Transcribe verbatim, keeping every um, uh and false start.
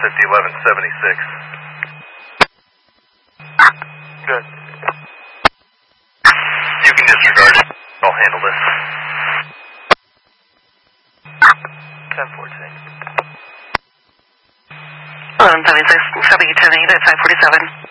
fifty, eleven seventy-six. Good. You can disregard it. I'll handle this. ten fourteen. eleven seventy-six, W ten eight at five forty-seven.